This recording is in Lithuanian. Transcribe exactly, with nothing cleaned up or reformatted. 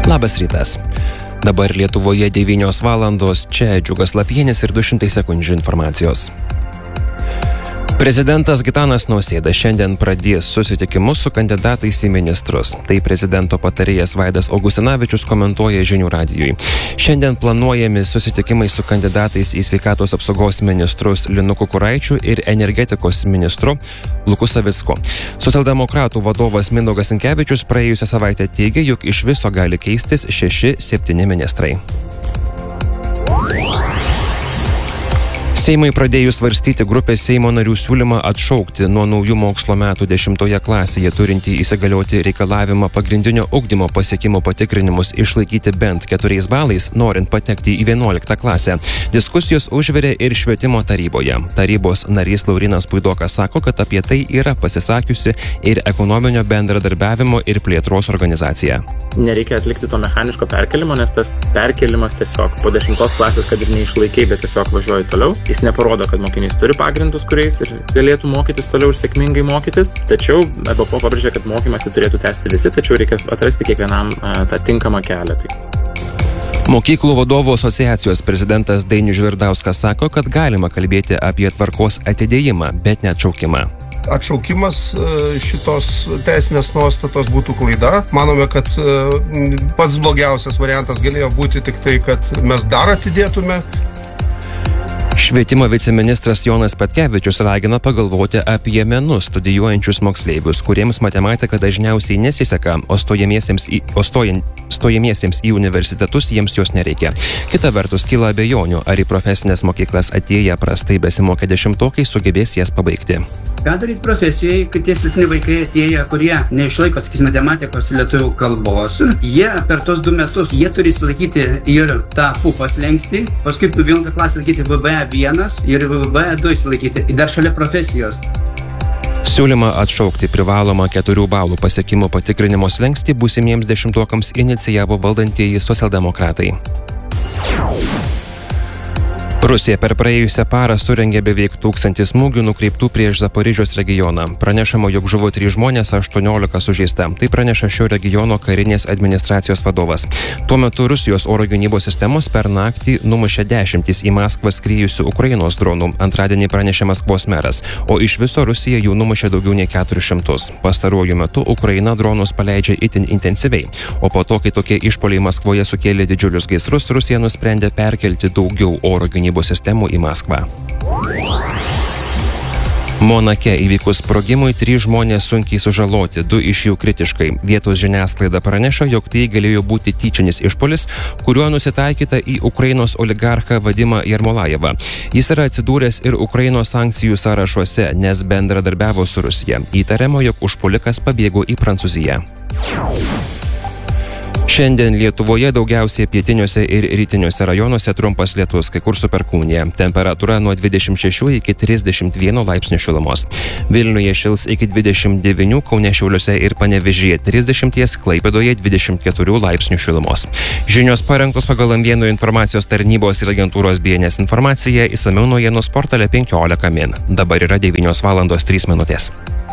Labas rytas. Dabar Lietuvoje devynios valandos, čia Džiugas Lapienis ir du šimtai sekundžių informacijos. Prezidentas Gitanas Nausėda šiandien pradės susitikimus su kandidatais į ministrus. Tai prezidento patarėjas Vaidas Augustinavičius komentuoja Žinių radijui. Šiandien planuojami susitikimai su kandidatais į sveikatos apsaugos ministrus Linu Kukuraičiu ir energetikos ministru Luku Savicku. Socialdemokratų vadovas Mindaugas Sinkevičius praėjusią savaitę teigė, jog iš viso gali keistis šeši septyni ministrai. Seimui pradėjus svarstyti grupės Seimo narių siūlymą atšaukti nuo naujų mokslo metų dešimtoje klasėje turintį įsigalioti reikalavimą pagrindinio ugdymo pasiekimų patikrinimus išlaikyti bent keturiais balais, norint patekti į vienuoliktą klasę. Diskusijos užvirė ir švietimo taryboje. Tarybos narys Laurynas Puidokas sako, kad apie tai yra pasisakiusi ir ekonominio bendradarbiavimo ir plėtros organizacija. Nereikia atlikti to mechaniško perkelimo, nes tas perkelimas tiesiog po dešimtos klasės, kad ir neišlaikai, bet tiesiog važiuoji toliau. Jis neparodo, kad mokinys turi pagrindus, kuriais ir galėtų mokytis toliau ir sėkmingai mokytis. Tačiau E B P O pabrėžia, kad mokymasi turėtų tęsti visi, tačiau reikia atrasti kiekvienam a, tą tinkamą kelią. Tai. Mokyklų vadovų asociacijos prezidentas Dainius Žvirdauskas sako, kad galima kalbėti apie tvarkos atidėjimą, bet ne atšaukimą. Atšaukimas šitos teisinės nuostatos būtų klaida. Manome, kad pats blogiausias variantas galėjo būti tik tai, kad mes dar atidėtume. Švietimo viceministras Jonas Petkevičius ragina pagalvoti apie menus studijuojančius moksleivius, kuriems matematika dažniausiai nesiseka, o stojamiesiems į, o stojan, stojamiesiems į universitetus jiems jos nereikia. Kita vertus, kyla abejonių, ar į profesinės mokyklas atėję prastai besimokę dešimtokai sugebės jas pabaigti. Ką daryti profesijai, kad tie silpni vaikai atėję, kurie neišlaiko, sakysime, matematikos lietuvių kalbos, jie per tos du metus, jie turi išlaikyti ir tą pupas slenkstį, paskui vienuoliktą klasę laikyti V B vienas ir V B du išlaikyti, dar šalia profesijos. Siūlymą atšaukti privalomą keturių balų pasiekimų patikrinimo slenkstį būsimiems dešimtokams inicijavo valdantieji socialdemokratai. Rusija per praėjusią parą surengė beveik tūkstantį smūgių nukreiptų prieš Zaporižės regioną. Pranešama, jog žuvo trys žmonės, aštuoniolika sužeista. Tai praneša šio regiono karinės administracijos vadovas. Tuo metu Rusijos oro gynybos sistemos per naktį numušė dešimtis į Maskvą skriejusių Ukrainos dronų. Antradienį pranešė Maskvos meras, o iš viso Rusija jų numušė daugiau nei keturis šimtus. Pastaruoju metu Ukraina dronus paleidžia itin intensyviai, o po to, kai tokie išpuoliai Maskvoje sukėlė didžiulius gaisrus, Rusija nusprendė perkelti daugiau oro gynybos sistemų į Maskvą. Monake įvykus sprogimui trys žmonės sunkiai sužaloti, du iš jų kritiškai. Vietos žiniasklaida praneša, jog tai galėjo būti tyčinis išpuolis, kuriuo nusitaikyta į Ukrainos oligarchą Vadimą Jarmolajevą. Jis yra atsidūręs ir Ukrainos sankcijų sąrašuose, nes bendradarbiavo su Rusija. Įtariama, jog užpuolikas pabėgo į Prancūziją. Šiandien Lietuvoje daugiausiai pietiniuose ir rytiniuose rajonuose trumpas lietus, kai kur su perkūnija. Temperatūra nuo dvidešimt šešių iki trisdešimt vieno laipsnių šilumos. Vilniuje šils iki dvidešimt devynių, Kaune, Šiauliuose ir Panevėžyje trisdešimt, Klaipėdoje dvidešimt keturių laipsnių šilumos. Žinios parengtos pagal Amvienų informacijos tarnybos ir agentūros B N S informaciją, išsamiau naujienų portale penkiolika min. Dabar yra devynios valandos trys minutės.